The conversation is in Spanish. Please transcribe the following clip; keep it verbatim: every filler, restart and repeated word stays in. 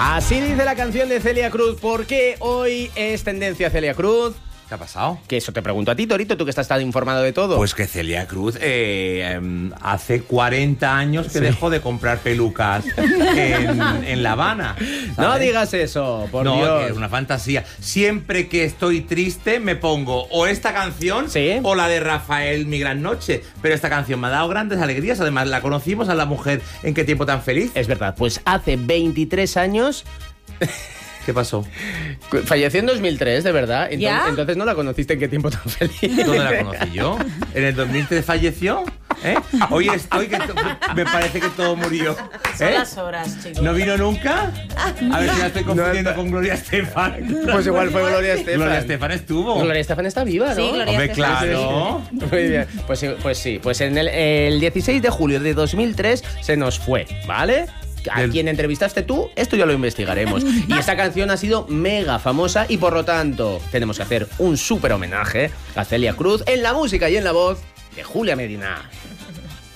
Así dice la canción de Celia Cruz. ¿Por qué hoy es tendencia Celia Cruz? ¿Qué ha pasado? Que eso te pregunto a ti, Torito, tú que estás tan informado de todo. Pues que Celia Cruz eh, eh, hace cuarenta años que sí. dejó de comprar pelucas en, en La Habana. ¿sabes? No digas eso, por no, Dios. Que es una fantasía. Siempre que estoy triste me pongo o esta canción ¿Sí? o la de Rafael, Mi Gran Noche. Pero esta canción me ha dado grandes alegrías. Además, la conocimos a la mujer en Qué Tiempo Tan Feliz. Es verdad, pues hace veintitrés años... ¿Qué pasó? Falleció en dos mil tres, de verdad. Entonces, ¿Ya? entonces no la conociste en Qué Tiempo Tan Feliz. ¿Dónde la conocí yo? ¿En el dos mil tres falleció? ¿Eh? Hoy estoy que to- me parece que todo murió. Son ¿Eh? las horas, chicos. ¿No vino nunca? A ver si la estoy confundiendo No, con Gloria Estefan. Pues igual fue Gloria Estefan. Gloria Estefan estuvo. Gloria Estefan está viva, ¿no? Sí, Gloria Hombre, Estefan. claro. Muy bien. Pues, sí, pues sí, pues en el, el dieciséis de julio de dos mil tres se nos fue, ¿vale? ¿A Del- quién entrevistaste tú? Esto ya lo investigaremos. Y esta canción ha sido mega famosa y por lo tanto tenemos que hacer un súper homenaje a Celia Cruz en la música y en la voz de Julia Medina.